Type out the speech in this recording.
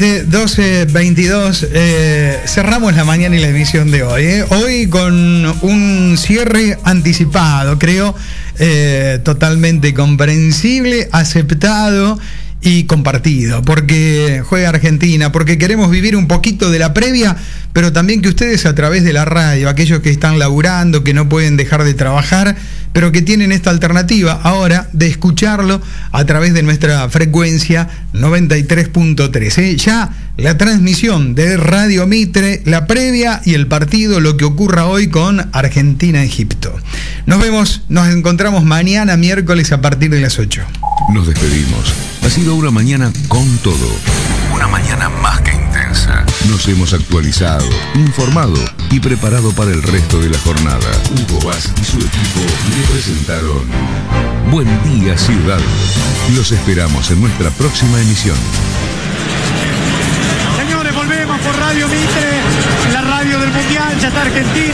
Exactamente, 12:22. Cerramos la mañana y la emisión de hoy. Hoy con un cierre anticipado, creo, totalmente comprensible, aceptado y compartido, porque juega Argentina, porque queremos vivir un poquito de la previa, pero también que ustedes a través de la radio, aquellos que están laburando, que no pueden dejar de trabajar, pero que tienen esta alternativa ahora de escucharlo a través de nuestra frecuencia 93.3. Ya la transmisión de Radio Mitre, la previa y el partido, lo que ocurra hoy con Argentina-Egipto. Nos encontramos mañana miércoles a partir de las 8. Nos despedimos. Ha sido una mañana con todo. Una mañana más que intensa. Nos hemos actualizado, informado y preparado para el resto de la jornada. Hugo Vaz y su equipo le presentaron Buen Día Ciudad. Los esperamos en nuestra próxima emisión. Señores, volvemos por Radio Mitre, la radio del Mundial, ya está Argentina.